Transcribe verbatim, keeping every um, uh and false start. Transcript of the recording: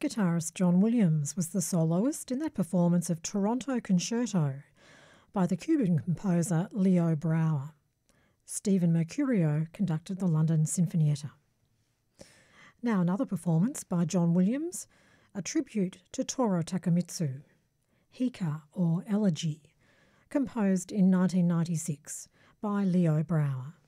Guitarist John Williams was the soloist in that performance of Toronto Concerto by the Cuban composer Leo Brouwer. Stephen Mercurio conducted the London Sinfonietta. Now another performance by John Williams, a tribute to Toru Takemitsu, Hika or Elegy, composed in nineteen ninety-six by Leo Brouwer.